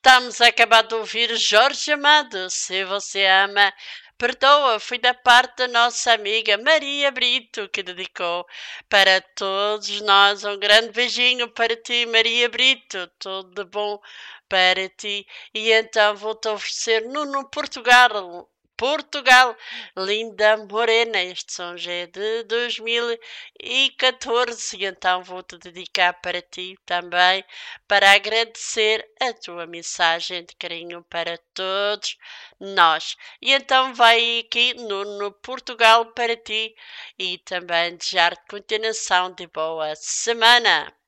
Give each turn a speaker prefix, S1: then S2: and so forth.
S1: Estamos a acabar de ouvir Jorge Amado. Se você ama, perdoa. Foi da parte da nossa amiga Maria Brito que dedicou para todos nós. Um grande beijinho para ti, Maria Brito. Tudo de bom para ti. E então vou-te oferecer Nuno Portugal. Portugal, linda morena. Este som já é de 2014. E então vou-te dedicar para ti também, para agradecer a tua mensagem de carinho para todos nós. E então vai aqui no Portugal para ti e também desejar-te continuação de boa semana.